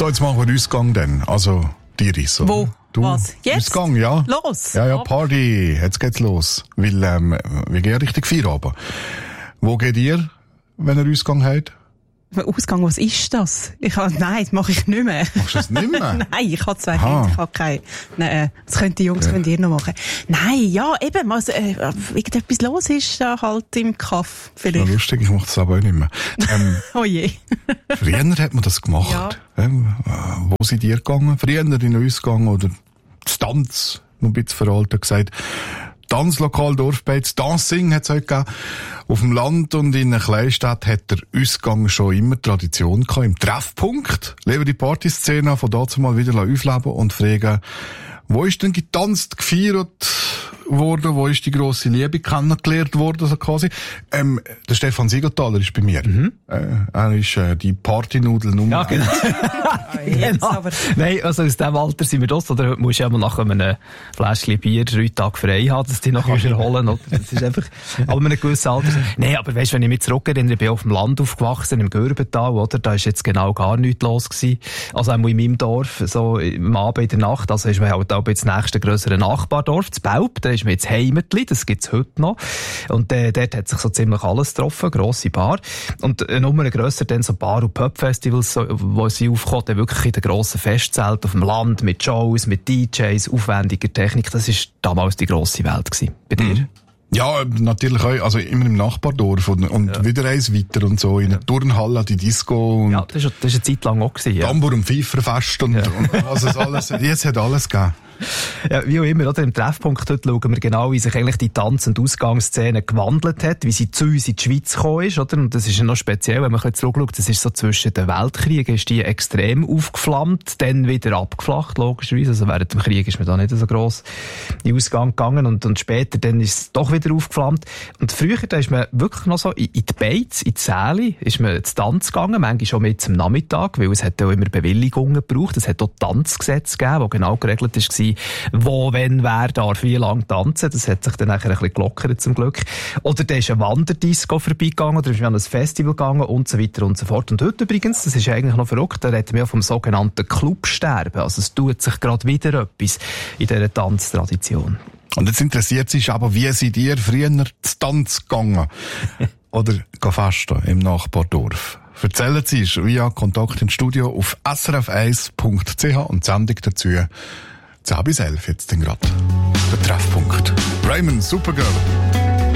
So, jetzt machen wir Ausgang dann. Also, Iris. Oder? Wo? Du? Was? Jetzt? Ausgang, ja. Los! Ja, Party. Jetzt geht's los. Weil, wir gehen richtig Feierabend. Wo geht ihr, wenn ihr Ausgang habt? Ausgang, was ist das? Nein, das mache ich nicht mehr. Machst du das nicht mehr? Nein, ich habe 2 Kinder, ich habe keine. Nein, das können die Jungs könnt ihr noch machen. Nein, ja, eben, also, irgendetwas los ist, da halt im Kaff, vielleicht. Ja, lustig, ich mache das aber auch nicht mehr. Oh je. Früher hat man das gemacht. Ja. Wo seid ihr gegangen? Früher in den Ausgang oder das Tanz, noch ein bisschen veraltet gesagt. Tanzlokal, Dorfbeiz, Dancing hat es heute gegeben. Auf dem Land und in einer Kleinstadt hat der Ausgang schon immer Tradition gehabt. Im Treffpunkt leben die Partyszene von dazu mal wieder aufleben und fragen, wo ist denn getanzt, gefeiert worden, wo ist die grosse Liebe kennengelernt worden, so quasi. Der Stefan Siegenthaler ist bei mir. Er ist die Partynudel Nummer. Ja, genau. Genau. Nein, also aus dem Alter sind wir das, oder heute musst du ja mal nach einem Fläschchen Bier 3 Tage frei haben, dass du dich noch erholen kannst, oder? Das ist einfach, aber mit einem gewissen Alter. Nein, aber weisst, wenn ich mich zurückerinnere, ich bin auf dem Land aufgewachsen, im Görbental, oder? Da ist jetzt genau gar nichts los gewesen. Also auch in meinem Dorf, so am Abend in der Nacht, also ist man halt auch das nächste grössere Nachbardorf, das Belp, da ist man jetzt Heimatli, das gibt's heute noch. Und dort hat sich so ziemlich alles getroffen, grosse Bar. Und Nummer grösser dann so Bar- und Pub-Festivals, so, wo sie aufkommen, dann wirklich in den grossen Festzelt auf dem Land, mit Shows, mit DJs, aufwendiger Technik. Das war damals die grosse Welt gewesen. Bei dir? Ja, natürlich auch, also immer im Nachbardorf und wieder eins weiter und so, in der Turnhalle, die Disco und... Ja, das war eine Zeit lang auch gewesen, ja. Tambour- und Pfeiferfest und was es alles, jetzt hat alles gegeben. Ja, wie auch immer, oder? Im Treffpunkt dort schauen wir genau, wie sich eigentlich die Tanz- und Ausgangsszene gewandelt hat, wie sie zu uns in die Schweiz gekommen ist, oder? Und das ist ja noch speziell, wenn man ein bisschen zurückschaut, das ist so zwischen den Weltkriegen, ist die extrem aufgeflammt, dann wieder abgeflacht, logischerweise. Also während dem Krieg ist man da nicht so gross in den Ausgang gegangen und später dann ist es doch wieder aufgeflammt. Und früher, da ist man wirklich noch so in die Beiz, in die Säle, ist man zu Tanz gegangen, manchmal schon mit zum Nachmittag, weil es hat auch immer Bewilligungen gebraucht. Es hat auch Tanzgesetze gegeben, wo genau geregelt war, wo, wenn, wer darf wie lang tanzen. Das hat sich dann nachher ein bisschen gelockert, zum Glück. Oder da ist ein Wanderdisco vorbeigegangen, oder ist man an ein Festival gegangen und so weiter und so fort. Und heute übrigens, das ist eigentlich noch verrückt, da reden wir vom sogenannten Clubsterben. Also es tut sich gerade wieder etwas in dieser Tanztradition. Und jetzt interessiert sich aber, wie seid ihr früher zu Tanz gegangen? Oder festen im Nachbardorf? Erzählen Sie es via Kontakt ins Studio auf srf1.ch und die Sendung dazu 10 bis 11 jetzt gerade. Der Treffpunkt. Raymond, Supergirl.